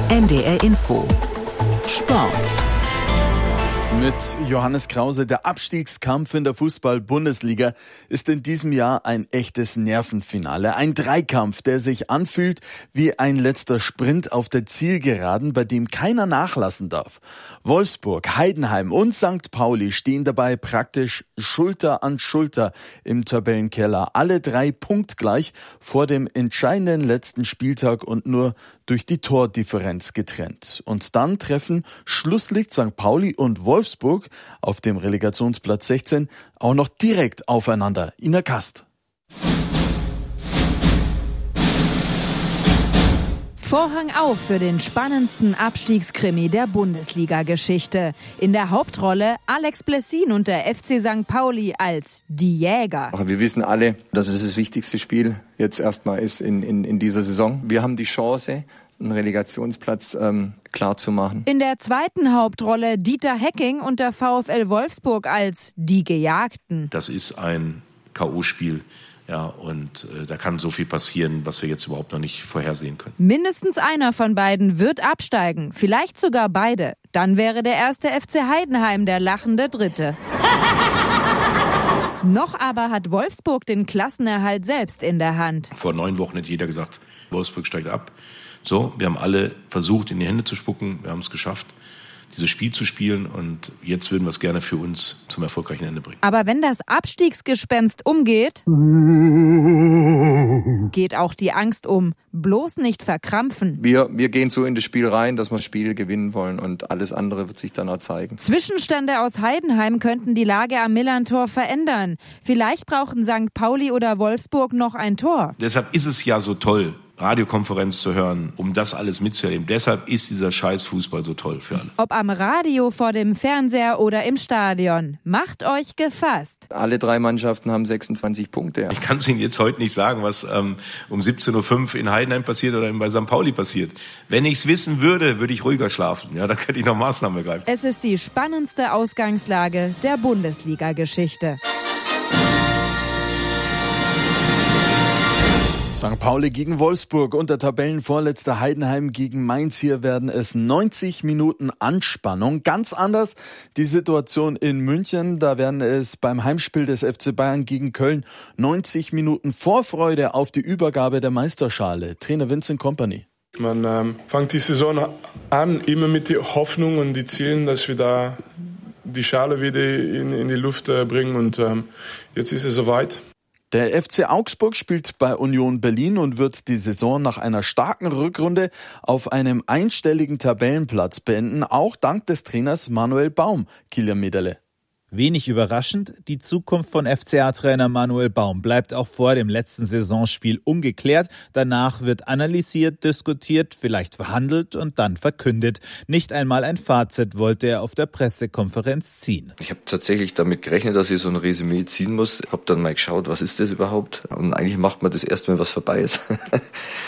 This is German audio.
NDR Info Sport. Mit Johannes Krause. Der Abstiegskampf in der Fußball-Bundesliga ist in diesem Jahr ein echtes Nervenfinale. Ein Dreikampf, der sich anfühlt wie ein letzter Sprint auf der Zielgeraden, bei dem keiner nachlassen darf. Wolfsburg, Heidenheim und St. Pauli stehen dabei praktisch Schulter an Schulter im Tabellenkeller. Alle drei punktgleich vor dem entscheidenden letzten Spieltag und nur durch die Tordifferenz getrennt. Und dann treffen Schlusslicht St. Pauli und Wolfsburg auf dem Relegationsplatz 16 auch noch direkt aufeinander. Ina Kast. Vorhang auf für den spannendsten Abstiegskrimi der Bundesliga-Geschichte. In der Hauptrolle Alex Blessin und der FC St. Pauli als die Jäger. Wir wissen alle, dass es das wichtigste Spiel jetzt erstmal ist in dieser Saison. Wir haben die Chance, einen Relegationsplatz klar zu machen. In der zweiten Hauptrolle Dieter Hecking und der VfL Wolfsburg als die Gejagten. Das ist ein K.O.-Spiel. Ja, und da kann so viel passieren, was wir jetzt überhaupt noch nicht vorhersehen können. Mindestens einer von beiden wird absteigen, vielleicht sogar beide. Dann wäre der erste FC Heidenheim der lachende Dritte. Noch aber hat Wolfsburg den Klassenerhalt selbst in der Hand. Vor 9 Wochen hätte jeder gesagt, Wolfsburg steigt ab. So, wir haben alle versucht, in die Hände zu spucken. Wir haben es geschafft, dieses Spiel zu spielen, und jetzt würden wir es gerne für uns zum erfolgreichen Ende bringen. Aber wenn das Abstiegsgespenst umgeht, geht auch die Angst um. Bloß nicht verkrampfen. Wir gehen so in das Spiel rein, dass wir das Spiel gewinnen wollen, und alles andere wird sich dann auch zeigen. Zwischenstände aus Heidenheim könnten die Lage am Millerntor verändern. Vielleicht brauchen St. Pauli oder Wolfsburg noch ein Tor. Deshalb ist es ja so toll, Radiokonferenz zu hören, um das alles mitzuerleben. Deshalb ist dieser Scheiß-Fußball so toll für alle. Ob am Radio, vor dem Fernseher oder im Stadion, macht euch gefasst. Alle 3 Mannschaften haben 26 Punkte. Ja. Ich kann es Ihnen jetzt heute nicht sagen, was um 17.05 Uhr in Heidenheim passiert oder bei St. Pauli passiert. Wenn ich es wissen würde, würde ich ruhiger schlafen. Ja, da könnte ich noch Maßnahmen ergreifen. Es ist die spannendste Ausgangslage der Bundesliga-Geschichte. St. Pauli gegen Wolfsburg und der Tabellenvorletzte Heidenheim gegen Mainz. Hier werden es 90 Minuten Anspannung. Ganz anders die Situation in München. Da werden es beim Heimspiel des FC Bayern gegen Köln 90 Minuten Vorfreude auf die Übergabe der Meisterschale. Trainer Vincent Kompany. Man fängt die Saison an, immer mit der Hoffnung und die Zielen, dass wir da die Schale wieder in die Luft bringen. Und jetzt ist es soweit. Der FC Augsburg spielt bei Union Berlin und wird die Saison nach einer starken Rückrunde auf einem einstelligen Tabellenplatz beenden, auch dank des Trainers Manuel Baum. Kilian Mederle. Wenig überraschend, die Zukunft von FCA-Trainer Manuel Baum bleibt auch vor dem letzten Saisonspiel ungeklärt. Danach wird analysiert, diskutiert, vielleicht verhandelt und dann verkündet. Nicht einmal ein Fazit wollte er auf der Pressekonferenz ziehen. Ich habe tatsächlich damit gerechnet, dass ich so ein Resümee ziehen muss. Ich habe dann mal geschaut, was ist das überhaupt? Und eigentlich macht man das erst, wenn was vorbei ist.